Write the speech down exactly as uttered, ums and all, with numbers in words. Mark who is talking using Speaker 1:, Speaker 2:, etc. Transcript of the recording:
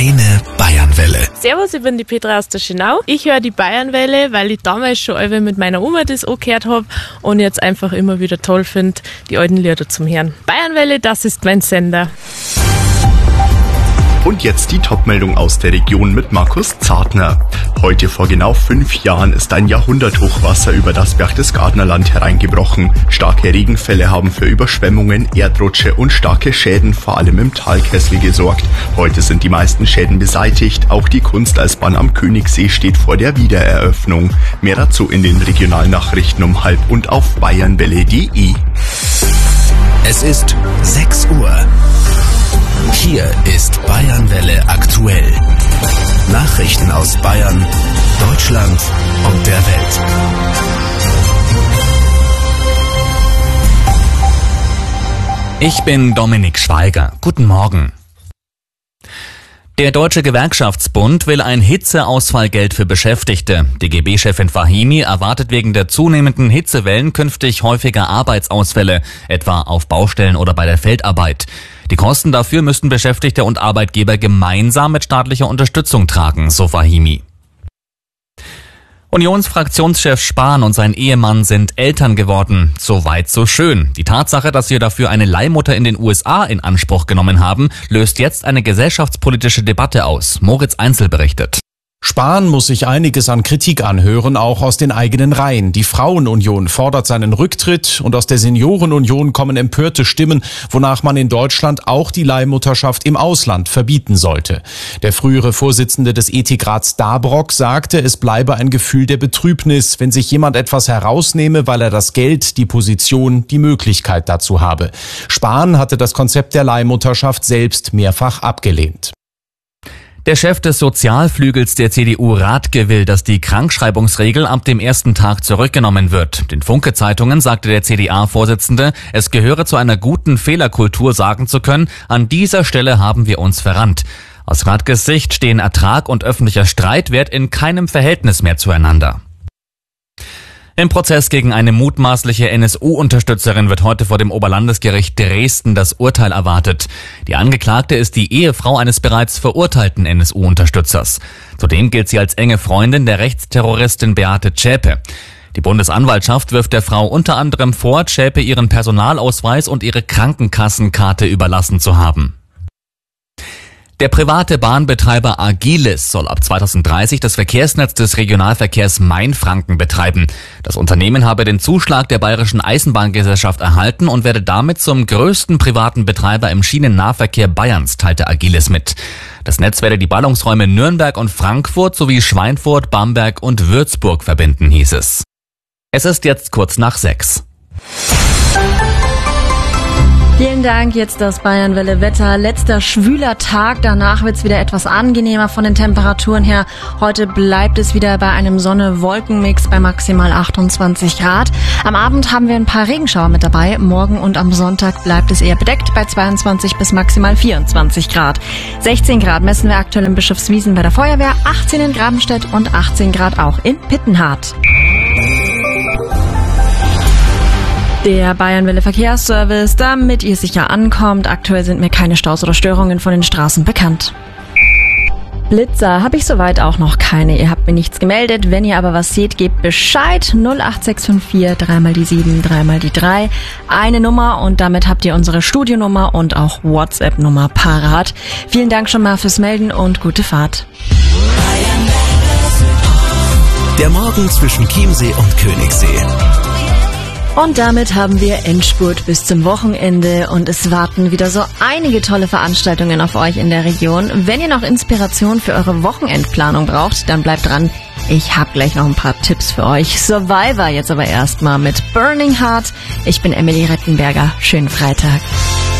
Speaker 1: Deine Bayernwelle.
Speaker 2: Servus, ich bin die Petra aus der Schönau. Ich höre die Bayernwelle, weil ich damals schon alle mit meiner Oma das angehört habe und jetzt einfach immer wieder toll finde, die alten Lieder zum Hören. Bayernwelle, das ist mein Sender.
Speaker 3: Und jetzt die Topmeldung aus der Region mit Markus Zartner. Heute vor genau fünf Jahren ist ein Jahrhunderthochwasser über das Berchtesgadener Land hereingebrochen. Starke Regenfälle haben für Überschwemmungen, Erdrutsche und starke Schäden vor allem im Talkessel gesorgt. Heute sind die meisten Schäden beseitigt. Auch die Kunsteisbahn am Königssee steht vor der Wiedereröffnung. Mehr dazu in den Regionalnachrichten um halb und auf bayernwelle punkt de.
Speaker 1: Es ist sechs Uhr. Hier ist Bayernwelle aktuell. Nachrichten aus Bayern, Deutschland und der Welt.
Speaker 4: Ich bin Dominik Schweiger. Guten Morgen. Der Deutsche Gewerkschaftsbund will ein Hitzeausfallgeld für Beschäftigte. Die G B-Chefin Fahimi erwartet wegen der zunehmenden Hitzewellen künftig häufiger Arbeitsausfälle, etwa auf Baustellen oder bei der Feldarbeit. Die Kosten dafür müssten Beschäftigte und Arbeitgeber gemeinsam mit staatlicher Unterstützung tragen, so Fahimi. Unionsfraktionschef Spahn und sein Ehemann sind Eltern geworden. So weit, so schön. Die Tatsache, dass sie dafür eine Leihmutter in den U S A in Anspruch genommen haben, löst jetzt eine gesellschaftspolitische Debatte aus. Moritz Einzel berichtet.
Speaker 5: Spahn muss sich einiges an Kritik anhören, auch aus den eigenen Reihen. Die Frauenunion fordert seinen Rücktritt und aus der Seniorenunion kommen empörte Stimmen, wonach man in Deutschland auch die Leihmutterschaft im Ausland verbieten sollte. Der frühere Vorsitzende des Ethikrats Dabrock sagte, es bleibe ein Gefühl der Betrübnis, wenn sich jemand etwas herausnehme, weil er das Geld, die Position, die Möglichkeit dazu habe. Spahn hatte das Konzept der Leihmutterschaft selbst mehrfach abgelehnt.
Speaker 4: Der Chef des Sozialflügels der C D U, Rathke, will, dass die Krankschreibungsregel ab dem ersten Tag zurückgenommen wird. Den Funke-Zeitungen sagte der C D A-Vorsitzende, es gehöre zu einer guten Fehlerkultur, sagen zu können, an dieser Stelle haben wir uns verrannt. Aus Rathkes Sicht stehen Ertrag und öffentlicher Streitwert in keinem Verhältnis mehr zueinander. Im Prozess gegen eine mutmaßliche N S U-Unterstützerin wird heute vor dem Oberlandesgericht Dresden das Urteil erwartet. Die Angeklagte ist die Ehefrau eines bereits verurteilten N S U-Unterstützers. Zudem gilt sie als enge Freundin der Rechtsterroristin Beate Zschäpe. Die Bundesanwaltschaft wirft der Frau unter anderem vor, Zschäpe ihren Personalausweis und ihre Krankenkassenkarte überlassen zu haben. Der private Bahnbetreiber Agilis soll ab zweitausenddreißig das Verkehrsnetz des Regionalverkehrs Mainfranken betreiben. Das Unternehmen habe den Zuschlag der Bayerischen Eisenbahngesellschaft erhalten und werde damit zum größten privaten Betreiber im Schienennahverkehr Bayerns, teilte Agilis mit. Das Netz werde die Ballungsräume Nürnberg und Frankfurt sowie Schweinfurt, Bamberg und Würzburg verbinden, hieß es. Es ist jetzt kurz nach sechs.
Speaker 6: Vielen Dank, jetzt das Bayernwelle Wetter. Letzter schwüler Tag, danach wird's wieder etwas angenehmer von den Temperaturen her. Heute bleibt es wieder bei einem Sonne-Wolken-Mix bei maximal achtundzwanzig Grad. Am Abend haben wir ein paar Regenschauer mit dabei. Morgen und am Sonntag bleibt es eher bedeckt bei zweiundzwanzig bis maximal vierundzwanzig Grad. sechzehn Grad messen wir aktuell in Bischofswiesen bei der Feuerwehr, achtzehn in Grabenstedt und achtzehn Grad auch in Pittenhardt. Der Bayernwelle Verkehrsservice, damit ihr sicher ankommt. Aktuell sind mir keine Staus oder Störungen von den Straßen bekannt. Blitzer habe ich soweit auch noch keine. Ihr habt mir nichts gemeldet. Wenn ihr aber was seht, gebt Bescheid. null acht sechs fünf vier, dreimal die sieben, dreimal die drei. Eine Nummer und damit habt ihr unsere Studionummer und auch WhatsApp-Nummer parat. Vielen Dank schon mal fürs Melden und gute Fahrt.
Speaker 1: Der Morgen zwischen Chiemsee und Königssee.
Speaker 6: Und damit haben wir Endspurt bis zum Wochenende und es warten wieder so einige tolle Veranstaltungen auf euch in der Region. Wenn ihr noch Inspiration für eure Wochenendplanung braucht, dann bleibt dran. Ich habe gleich noch ein paar Tipps für euch. Survivor jetzt aber erstmal mit Burning Heart. Ich bin Emily Rettenberger. Schönen Freitag.